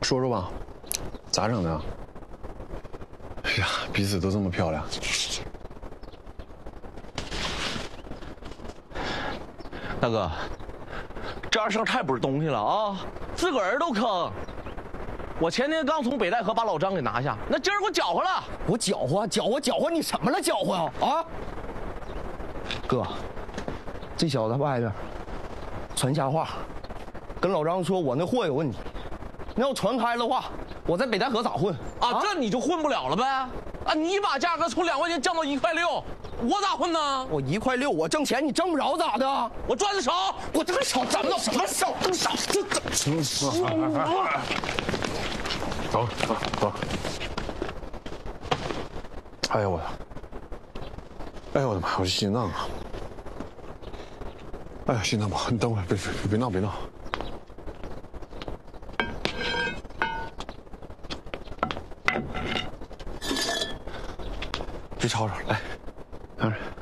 说说吧，咋整的？哎呀，彼此都这么漂亮。 大哥，这二生太不是东西了啊！自个儿都坑。我前天刚从北戴河把老张给拿下，那今儿给我搅和了。 我搅和你什么了？搅和呀？啊！哥，这小子外边传瞎话，跟老张说我那货有问题。那要传开的话，我在北戴河咋混啊？这你就混不了了呗？啊，你把价格从2块钱降到1块6，我咋混呢？ 我1块6，我挣钱，你挣不着咋的？ 我赚的少， 我这个少怎么什么少？这少这走。哎呦我的！哎呦我的妈！我这心脏啊！哎呀，心脏不好，你等会儿，别闹。别吵吵，来，等会儿。